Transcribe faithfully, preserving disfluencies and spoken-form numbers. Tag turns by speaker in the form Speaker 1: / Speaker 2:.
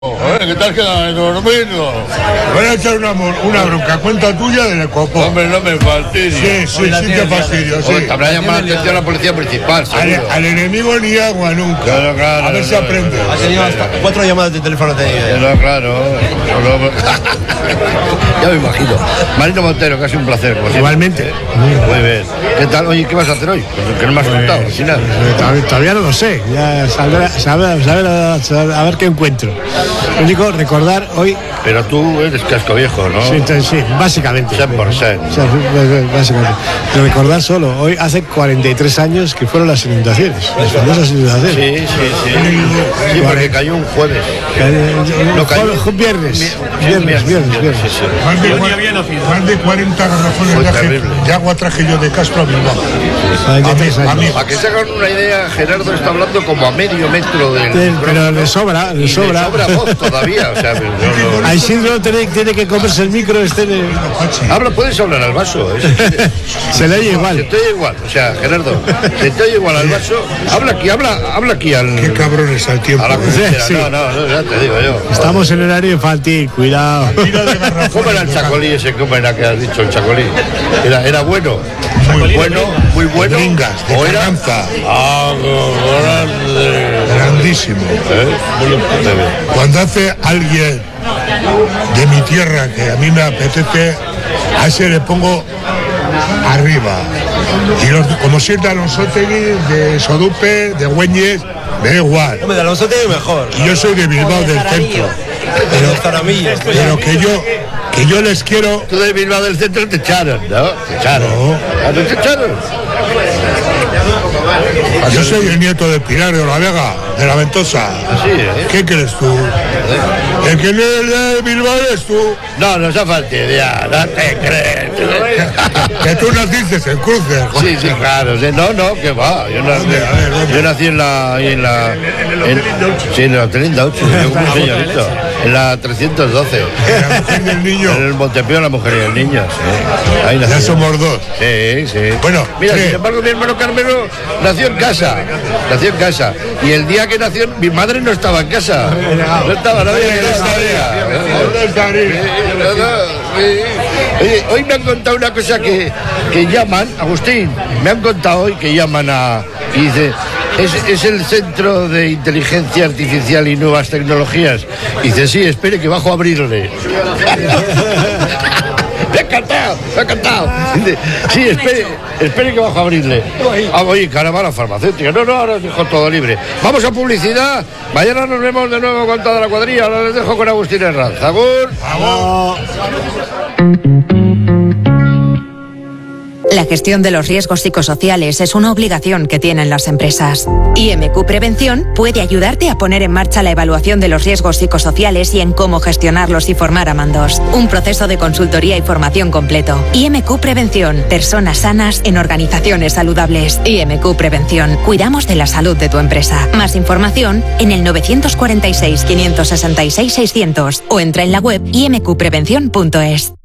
Speaker 1: Joder, ¿qué tal queda de dormido?
Speaker 2: Voy a echar una, una bronca, cuenta tuya del Ecopo.
Speaker 1: Hombre, no me fastidio.
Speaker 2: Sí, sí, sí te fastidio, sí.
Speaker 1: Te habrá llamado la atención la policía principal, seguro.
Speaker 2: Al, al enemigo ni agua nunca.
Speaker 1: Claro, claro.
Speaker 2: A ver si
Speaker 1: no,
Speaker 2: aprende.
Speaker 3: Ha tenido hasta cuatro llamadas de teléfono tenido.
Speaker 1: No, claro. Ya me imagino. Marino Montero, casi un placer. Como
Speaker 4: Igualmente.
Speaker 1: ¿Eh? Muy bien. ¿Qué tal? Oye, ¿qué vas a hacer hoy? Pues que no me has contado, sin nada.
Speaker 4: Todavía, todavía no lo sé. Ya saldrá, saber, saber, a, a ver qué encuentro. Lo único, recordar hoy.
Speaker 1: Pero tú eres casco viejo, ¿no?
Speaker 4: Sí, entonces, sí, básicamente.
Speaker 1: cien por ciento.
Speaker 4: O sea, básicamente. Pero recordar solo, hoy hace cuarenta y tres años que fueron las inundaciones. Las famosas inundaciones.
Speaker 1: Sí, sí, sí. Sí, porque cayó un jueves.
Speaker 4: No cayó. Viernes. Viernes, viernes, viernes.
Speaker 1: Sí, sí.
Speaker 2: Más de, más de cuarenta garrafones de, aje, de agua traje yo de Castro a Bilbao.
Speaker 4: cuarenta y tres
Speaker 2: A mí,
Speaker 4: años.
Speaker 1: Para que se hagan una idea, Gerardo está hablando como a medio metro del.
Speaker 4: Pero, pero le sobra, le
Speaker 1: y
Speaker 4: sobra.
Speaker 1: Le sobra voz todavía, o sea, no, no.
Speaker 4: A Isidro tiene, tiene que comerse el micro. Este de...
Speaker 1: Habla, puedes hablar al vaso. ¿Eh?
Speaker 4: Se le oye igual.
Speaker 1: Se te oye igual, o sea, Gerardo, se te oye igual al vaso. Habla aquí, habla, habla aquí al.
Speaker 2: qué cabrones al tiempo.
Speaker 1: A la
Speaker 4: Sí, sí.
Speaker 1: No, no, no, ya te digo yo.
Speaker 4: Estamos en horario infantil, cuidado.
Speaker 1: ¿Cómo era el chacolí ese? ¿Cómo era que has dicho el chacolí? Era, era bueno. Muy bueno, muy bueno.
Speaker 2: Bringas, de
Speaker 1: ¿O era?
Speaker 2: Carranza.
Speaker 1: Ah, grande.
Speaker 2: Grandísimo.
Speaker 1: ¿Eh?
Speaker 2: Cuando hace alguien de mi tierra que a mí me apetece, a ese le pongo arriba. Y los, como siete Alonsotegui, de Sodupe, de Güeñes, me da igual.
Speaker 3: Hombre, de Alonso tiene mejor.
Speaker 2: Y yo soy de Bilbao del centro. Pero, pero que yo que yo les quiero.
Speaker 1: Tú de Bilbao del centro te echaron, ¿no? Te echaron.
Speaker 2: No.
Speaker 1: ¿Ah, no te echaron?
Speaker 2: Yo soy el nieto de Pilar de Olavega, de la Ventosa.
Speaker 1: Así, ¿eh?
Speaker 2: ¿Qué crees tú? El que no es de Bilbao eres tú.
Speaker 1: No, no se fastidia, no te crees.
Speaker 2: Que tú naciste en Cruces.
Speaker 1: Sí, sí, claro. Sí, no, no, que va. Yo nací, yo nací en la... ahí en la en, sí, en la treinta y ocho, yo como señorito. En la trescientos doce.
Speaker 2: La mujer del niño.
Speaker 1: En el Montepío, la mujer y el niño, sí. Ahí nací.
Speaker 2: Ya somos dos.
Speaker 1: Sí, sí.
Speaker 2: Bueno,
Speaker 1: mira,
Speaker 2: ¿qué?
Speaker 1: sin embargo, mi hermano Carmelo nació en casa. Nació en casa. Y el día que nació, mi madre no estaba en casa. No estaba, no había Oye, hoy me han contado una cosa que, que llaman, Agustín, me han contado hoy que llaman a... Y dice, es, es el Centro de Inteligencia Artificial y Nuevas Tecnologías. Y dice, sí, espere que bajo a abrirle. Me ha encantado, me ha encantado. Dice, sí, espere, espere que bajo a abrirle. Ah, oye, caramba, la farmacéutica. No, no, ahora os dejo todo libre. Vamos a publicidad. Mañana nos vemos de nuevo con toda la cuadrilla. Ahora les dejo con Agustín Herranz. Agur.
Speaker 2: Vamos.
Speaker 5: La gestión de los riesgos psicosociales es una obligación que tienen las empresas. I M Q Prevención puede ayudarte a poner en marcha la evaluación de los riesgos psicosociales y en cómo gestionarlos y formar a mandos. Un proceso de consultoría y formación completo. I M Q Prevención. Personas sanas en organizaciones saludables. I M Q Prevención. Cuidamos de la salud de tu empresa. Más información en el nueve cuatro seis, cinco seis seis, seiscientos o entra en la web i m q prevención punto es.